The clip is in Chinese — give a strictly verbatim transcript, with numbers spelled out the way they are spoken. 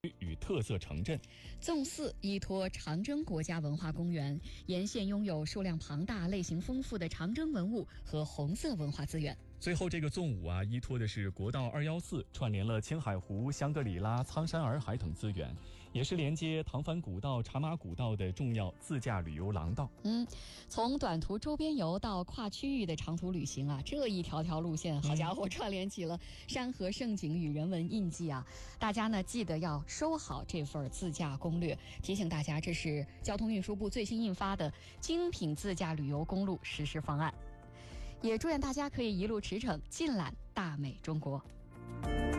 与特色城镇。 纵四依托长征国家文化公园，沿线拥有数量庞大、类型丰富的长征文物和红色文化资源。 最后这个纵五啊，依托的是国道二一四，串联了青海湖、香格里拉、苍山洱海等资源，也是连接唐番古道、茶马古道的重要自驾旅游廊道。 嗯，从短途周边游到跨区域的长途旅行啊，这一条条路线，好家伙，串联起了山河盛景与人文印记啊！大家呢记得要收好这份自驾攻略，提醒大家，这是交通运输部最新印发的精品自驾旅游公路实施方案。也祝愿大家可以一路驰骋，尽览大美中国。